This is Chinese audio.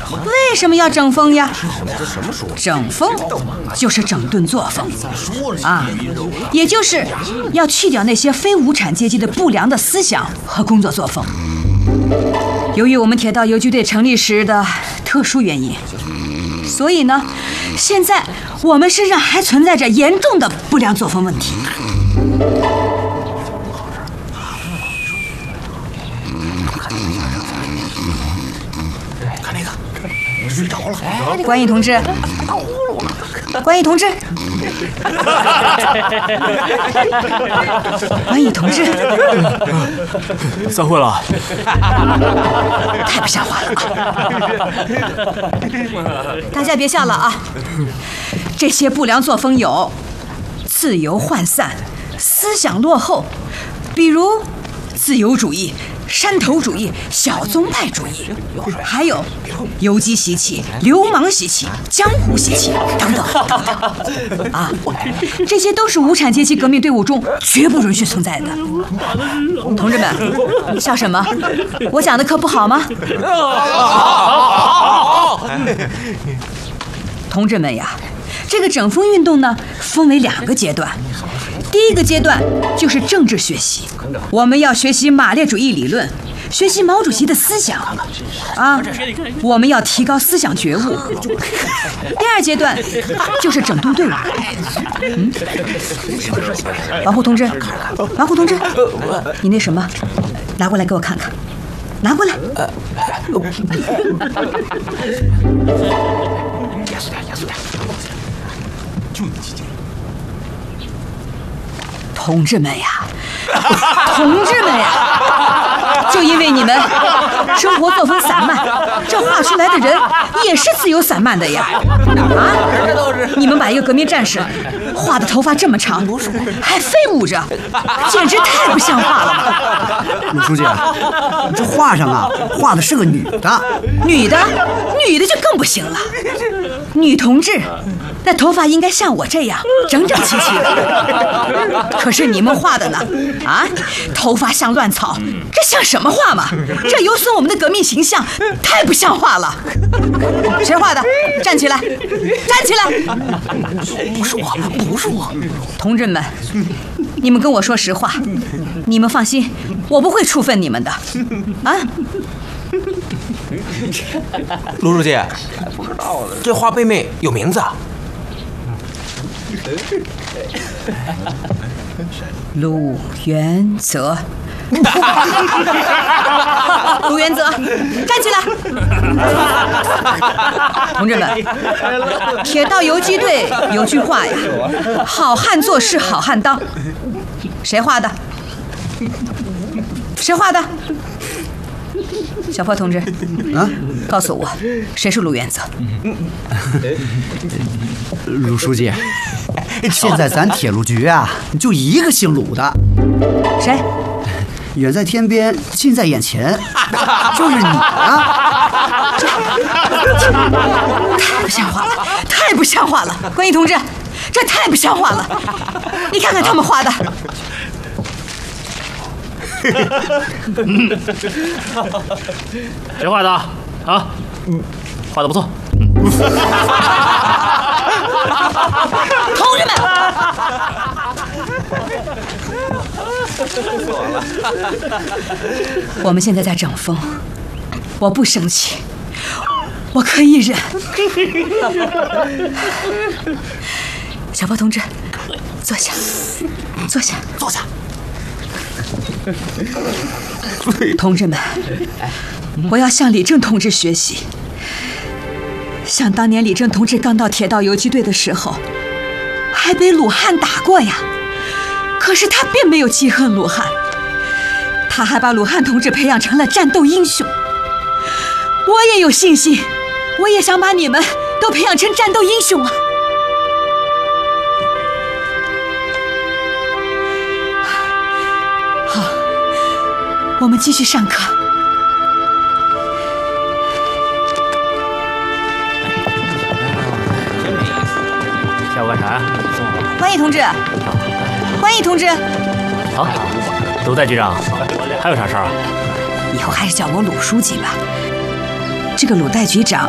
为什么要整风呀？整风就是整顿作风啊，也就是要去掉那些非无产阶级的不良的思想和工作作风。由于我们铁道游击队成立时的特殊原因，所以呢，现在我们身上还存在着严重的不良作风问题。 看那个，睡着了。 关毅同志，关毅同志，关毅同志， 散会了。 太不像话了啊！大家别笑了啊！这些不良作风有自由涣散、思想落后，比如自由主义、山头主义、小宗派主义，还有游击习气、流氓习气、江湖习气等等啊！这些都是无产阶级革命队伍中绝不允许存在的。同志们，笑什么？我讲的可不好吗？同志们呀，这个整风运动呢，分为2个阶段。第一个阶段就是政治学习，我们要学习马列主义理论，学习毛主席的思想啊，我们要提高思想觉悟。第2阶段就是整顿队伍。王虎同志，王虎同志，你那什么，拿过来给我看看，拿过来。 严肃点，严肃点。 同志们呀，同志们呀，就因为你们生活作风散漫，这画出来的人也是自由散漫的呀！啊，你们把一个革命战士画的头发这么长，还飞舞着，简直太不像话了！ 鲁书记，这画上啊，画的是个女的， 女的就更不行了。女同志，那头发应该像我这样整整齐齐的。可是你们画的呢？啊，头发像乱草，这像什么画嘛？这有损我们的革命形象，太不像话了。谁画的？站起来，站起来！ 不是我，不是我。 同志们，你们跟我说实话，你们放心，我不会处分你们的。啊。 卢书记，这画背面有名字啊？ 陆元泽。陆元泽，站起来！同志们，铁道游击队有句话呀，好汉做事好汉当。谁画的？谁画的？小破同志，啊，告诉我，谁是陆元泽？ 鲁书记，现在咱铁路局啊，就一个姓鲁的。 谁？ 远在天边，近在眼前，就是你啊！ 太不像话了，太不像话了！关毅同志，这太不像话了！你看看他们画的。 谁画的啊？画的不错。 同志们，我们现在在整风，我不生气，我可以忍。小波同志，坐下，坐下， 坐下。 同志们，我要向李正同志学习。想当年李正同志刚到铁道游击队的时候，还被鲁汉打过呀。可是他并没有记恨鲁汉，他还把鲁汉同志培养成了战斗英雄。我也有信心，我也想把你们都培养成战斗英雄啊！好，我们继续上课。 下午干啥呀？ 关毅同志，关毅同志。 好，鲁代局长，还有啥事儿啊？ 以后还是叫我鲁书记吧。这个鲁代局长